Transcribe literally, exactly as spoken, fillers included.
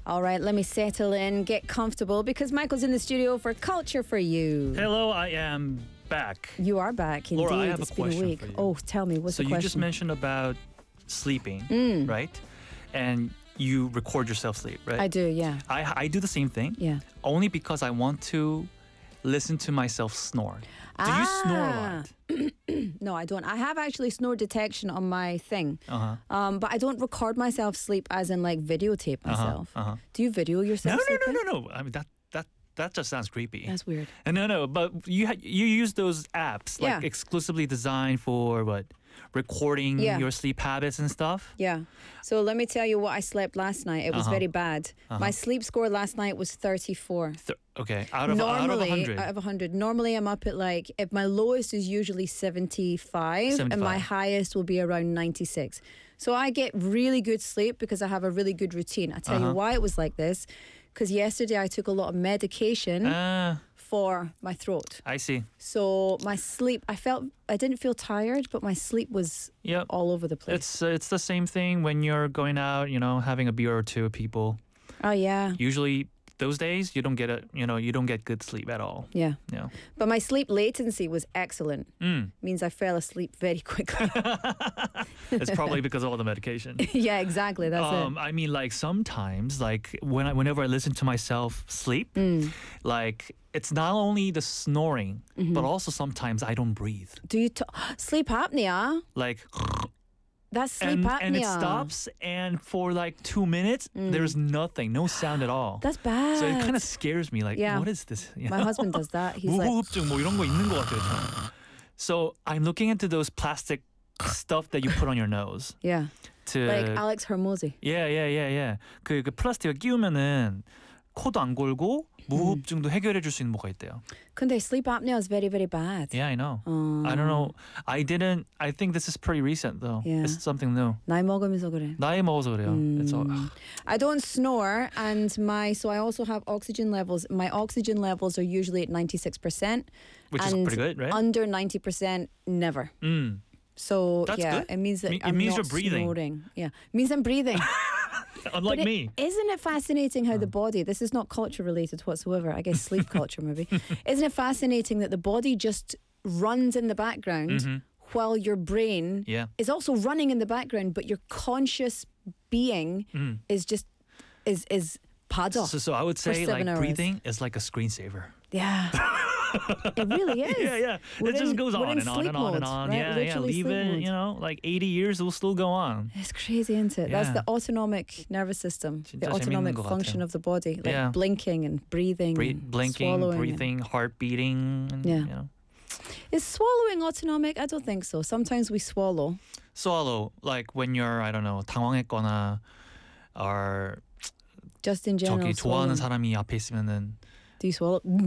All right, let me settle in, get comfortable, because Michael's in the studio for Culture for You. Hello, I am back. You are back, indeed. Laura, I have it's a been question a week. for you. Oh, tell me, what's so the you question? just mentioned about sleeping, Mm. right? And you record yourself sleep, right? I do, yeah. I, I do the same thing, Yeah. only because I want to listen to myself snore. Do you snore a Ah. lot? No, I don't. I have actually snore detection on my thing. Uh-huh. Um, but I don't record myself sleep as in like videotape Uh-huh, myself. uh-huh. Do you video No, yourself no, sleeping? no, no, no. I mean, that, that, that just sounds creepy. That's weird. Uh, No, no, but you ha- you use those apps like Yeah. exclusively designed for what? Recording Yeah. your sleep habits and stuff? Yeah. So let me tell you what I slept last night. It was Uh-huh. very bad. My sleep score last night was thirty-four. Th- okay, out of out of Normally, one hundred. out of one hundred. Normally, I'm up at like, if my lowest is usually seventy-five, and my seventy-five. highest will be around ninety-six. So I get really good sleep because I have a really good routine. I tell you Uh-huh. why it was like this. Because yesterday I took a lot of medication Ah, for my throat. I see. So my sleep, I felt, I didn't feel tired, but my sleep was Yep. all over the place. It's uh, it's the same thing when you're going out, you know, having a beer or two with people. oh, yeah. Usually those days you don't get a, you know, you don't get good sleep at all. Yeah. You know. But my sleep latency was excellent. Mm. Means I fell asleep very quickly. It's probably because of all the medication. Yeah, exactly. That's um, I mean, like sometimes, like when I, whenever I listen to myself sleep, Mm. like it's not only the snoring, Mm-hmm. but also sometimes I don't breathe. it. Do you t- sleep apnea? Like, That's sleep and, apnea. and it stops, and for like two minutes, there's nothing, no sound at all. That's bad. So it kind of scares me. Like, Yeah. what is this? You My know? husband does that. He's like, 무호흡증 뭐 이런 거 있는 것 같아요. 저는. So I'm looking into those plastic stuff that you put on your nose yeah, to. like Alex Hermosi. yeah, yeah, yeah, yeah. 그, 그 플라스틱을 끼우면은 코도 안 골고 무호흡증도 해결해 줄 수 있는 뭐가 있대요. Kunde, sleep apnea is very, very bad. Yeah, I know. 어, I don't know. I didn't. I think this is pretty recent though. Yeah. It's something new. 나이 먹으면서 그래. 나이 먹어서 그래요. It's all, I don't snore, and my so I also have oxygen levels. My oxygen levels are usually at ninety-six percent, which is and pretty good, right? under ninety percent, never. Mm. So That's yeah, good. it means that Me- it I'm means not you're breathing. snoring. Yeah, it means I'm breathing. Unlike But it- me. Isn't it fascinating how the body, this is not culture related whatsoever, I guess sleep culture maybe. Isn't it fascinating that the body just runs in the background while your brain Yeah. is also running in the background, but your conscious being is just, is, is pada. So, so I would say seven like hours. breathing is like a screensaver. Yeah. It really is. Yeah, yeah. We're it just in- goes we're on in and on sleep and on and mode, on. right? Yeah, yeah. Literally Leave sleep it, mode. you know, like eighty years it will still go on. It's crazy, isn't it? That's Yeah. the autonomic nervous system, the 진짜 autonomic 재밌는 것 function 같아요. of the body, like Yeah. blinking and breathing, Bre- and blinking, swallowing and- breathing, heart beating. And, Yeah. You know. Is swallowing autonomic? I don't think so. Sometimes we swallow. Swallow, like when you're, I don't know, 당황했거나 or Just in general. 저기 좋아하는 swallowing. 사람이 앞에 있으면은 Do you swallow?